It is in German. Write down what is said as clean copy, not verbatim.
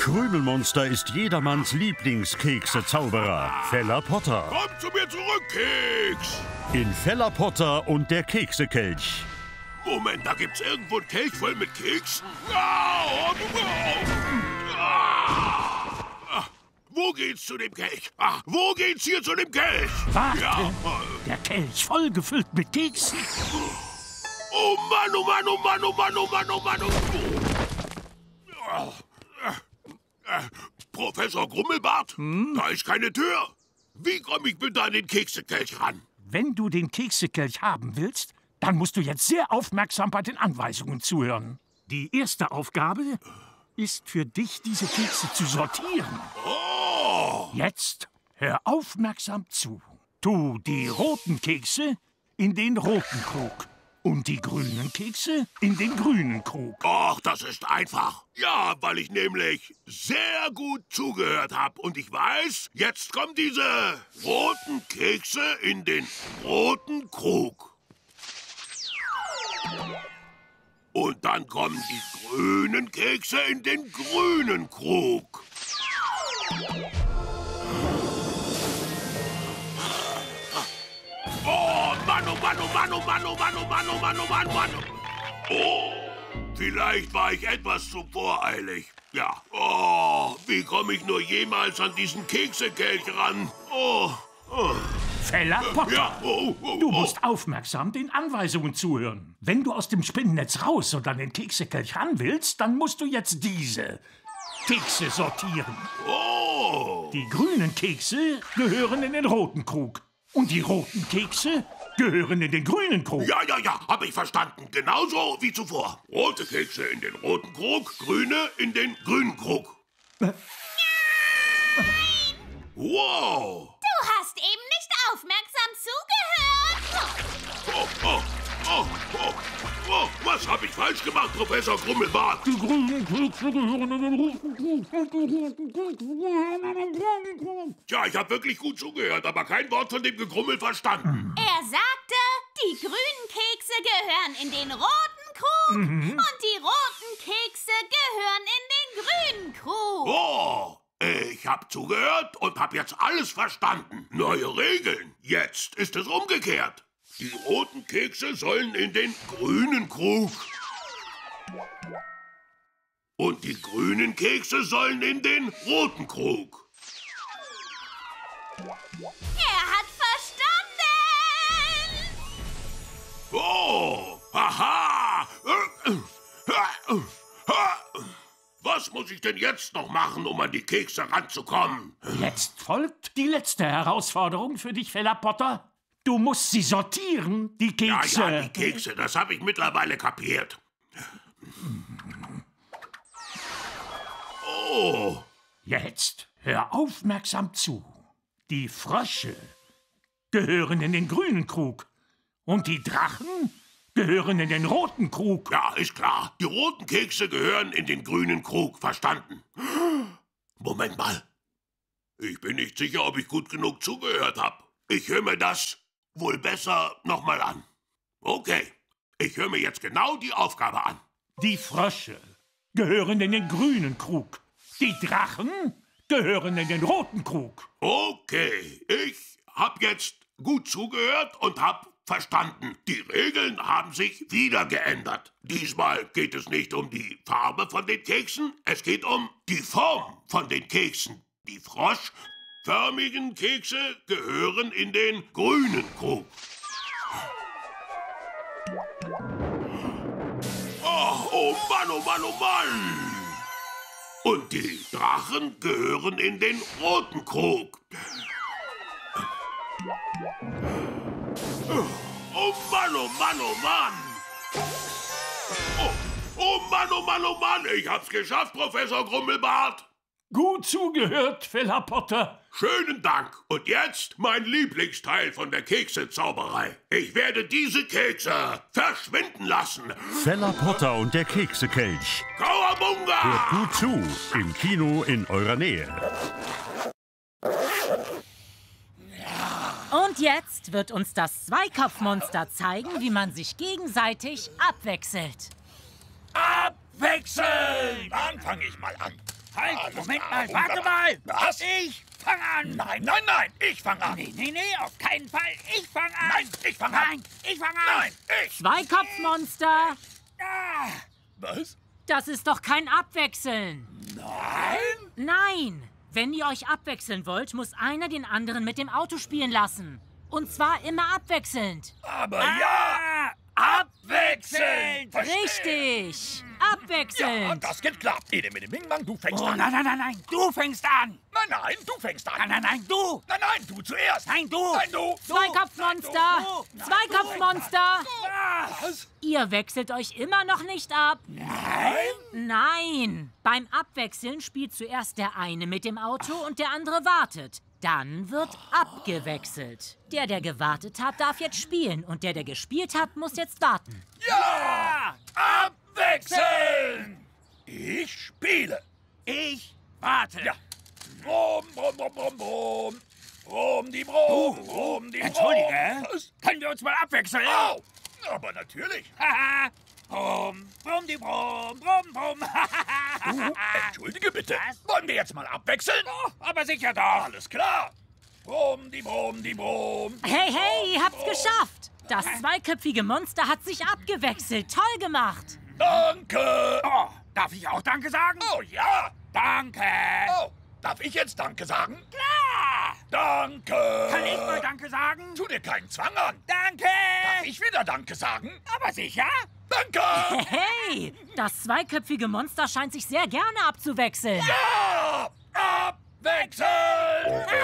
Krümelmonster ist jedermanns Lieblingskekse-Zauberer, Feller Potter. Komm zu mir zurück, Keks! In Feller Potter und der Keksekelch. Moment, da gibt's irgendwo einen Kelch voll mit Keksen? Wo geht's zu dem Kelch? Wo geht's hier zu dem Kelch? Warte! Ja. Der Kelch voll gefüllt mit Keksen. Oh Mann, oh Mann, oh Mann, oh Mann, oh Mann, oh Mann, oh Mann. Professor Grummelbart, da ist keine Tür. Wie komme ich bitte an den Keksekelch ran? Wenn du den Keksekelch haben willst, dann musst du jetzt sehr aufmerksam bei den Anweisungen zuhören. Die erste Aufgabe ist für dich, diese Kekse zu sortieren. Oh! Jetzt hör aufmerksam zu. Tu die roten Kekse in den roten Krug und die grünen Kekse in den grünen Krug. Ach, das ist einfach. Ja, weil ich nämlich sehr gut zugehört habe. Und ich weiß, jetzt kommen diese roten Kekse in den roten Krug. Und dann kommen die grünen Kekse in den grünen Krug. Oh Mann, oh Mann, oh Mann, oh Mann, oh Mann, oh Mann, oh Mann, oh Mann, Mann. Oh, vielleicht war ich etwas zu voreilig. Ja, oh, wie komme ich nur jemals an diesen Keksekelch ran? Oh. Feller Potter, Ja, du musst aufmerksam den Anweisungen zuhören. Wenn du aus dem Spinnennetz raus und an den Keksekelch ran willst, dann musst du jetzt diese Kekse sortieren. Oh. Die grünen Kekse gehören in den roten Krug. Und die roten Kekse gehören in den grünen Krug. Ja, habe ich verstanden. Genauso wie zuvor. Rote Kekse in den roten Krug, grüne in den grünen Krug. Wow. Du hast eben nicht aufmerksam zugehört. Oh, was habe ich falsch gemacht, Professor Grummelbart? Die grünen Kekse gehören in den roten Krug. Ja, ich habe wirklich gut zugehört, aber kein Wort von dem Gegrummel verstanden. Er sagte, die grünen Kekse gehören in den roten Krug und die roten Kekse gehören in den grünen Krug. Oh, ich habe zugehört und habe jetzt alles verstanden. Neue Regeln. Jetzt ist es umgekehrt. Die roten Kekse sollen in den grünen Krug. Und die grünen Kekse sollen in den roten Krug. Er hat verstanden. Oh, haha. Was muss ich denn jetzt noch machen, um an die Kekse ranzukommen? Jetzt folgt die letzte Herausforderung für dich, Feller Potter. Du musst sie sortieren, die Kekse. Ja, die Kekse, das habe ich mittlerweile kapiert. Oh. Jetzt hör aufmerksam zu. Die Frösche gehören in den grünen Krug und die Drachen gehören in den roten Krug. Ja, ist klar. Die roten Kekse gehören in den grünen Krug. Verstanden. Moment mal. Ich bin nicht sicher, ob ich gut genug zugehört habe. Ich höre mir das wohl besser nochmal an. Okay, ich höre mir jetzt genau die Aufgabe an. Die Frösche gehören in den grünen Krug. Die Drachen gehören in den roten Krug. Okay, ich habe jetzt gut zugehört und habe verstanden. Die Regeln haben sich wieder geändert. Diesmal geht es nicht um die Farbe von den Keksen, es geht um die Form von den Keksen. Die froschförmigen Kekse gehören in den grünen Krug. Oh Mann, oh Mann, oh Mann! Und die Drachen gehören in den roten Krug. Oh Mann, oh Mann, oh Mann! Oh Mann, oh Mann, oh Mann! Ich hab's geschafft, Professor Grummelbart! Gut zugehört, Feller Potter. Schönen Dank. Und jetzt mein Lieblingsteil von der Keksezauberei. Ich werde diese Kekse verschwinden lassen. Feller Potter und der Keksekelch. Kawabunga! Hört gut zu, im Kino in eurer Nähe. Und jetzt wird uns das Zweikopfmonster zeigen, wie man sich gegenseitig abwechselt. Abwechseln! Dann fange ich mal an. Halt, Moment mal, warte mal. Was? Ich fang an. Nein, nein, nein, ich fange an. Nee, auf keinen Fall. Ich fang an. Nein, ich fange an. Nein, ich fang an. Nein, ich. Zweikopfmonster! Ah, Was? Das ist doch kein Abwechseln. Nein? Nein! Wenn ihr euch abwechseln wollt, muss einer den anderen mit dem Auto spielen lassen. Und zwar immer abwechselnd. Aber ja, abwechseln. Verstehe. Richtig! Ja, Abwechselnd! das geht klar. Ede mit dem Bing-Bang, du fängst oh, an. nein, du fängst an. Nein, du fängst an. Nein, du. Nein, du zuerst. Nein, du. Nein, du. Zweikopfmonster! Zweikopfmonster! Was? Ihr wechselt euch immer noch nicht ab. Nein? Nein! Beim Abwechseln spielt zuerst der eine mit dem Auto und der andere wartet. Dann wird abgewechselt. Der gewartet hat, darf jetzt spielen. Und der gespielt hat, muss jetzt warten. Ja, abwechseln. Ich spiele. Ich warte. Ja. Brumm, brumm, brumm, brumm, brumm. Brumm, die Brumm, brumm, die Brumm. Entschuldige. Was? Können wir uns mal abwechseln? Au. Aber natürlich. Haha. Brumm, brumm, die Brumm, brumm, brumm. Entschuldige bitte. Was? Wollen wir jetzt mal abwechseln? Oh, aber sicher doch. Alles klar. Brumm, die Brumm, die Brumm. Hey, ihr habt's geschafft! Das zweiköpfige Monster hat sich abgewechselt. Toll gemacht! Danke. Oh, darf ich auch Danke sagen? Oh ja. Danke. Oh, darf ich jetzt Danke sagen? Klar. Danke. Kann ich mal Danke sagen? Tu dir keinen Zwang an. Danke. Darf ich wieder Danke sagen? Aber sicher? Danke. Hey, das zweiköpfige Monster scheint sich sehr gerne abzuwechseln. Ja, abwechseln.